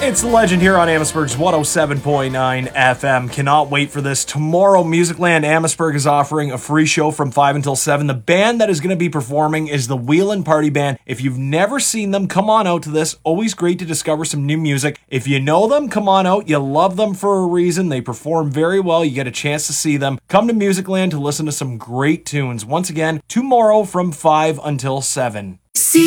It's the Legend here on Amherstburg's 107.9 FM. Cannot wait for this. Tomorrow, Musicland Amherstburg is offering a free show from 5 until 7. The band that is going to be performing is the Wheelin' Party Band. If you've never seen them, come on out to this. Always great to discover some new music. If you know them, come on out. You love them for a reason. They perform very well. You get a chance to see them. Come to Musicland to listen to some great tunes. Once again, tomorrow from 5 until 7.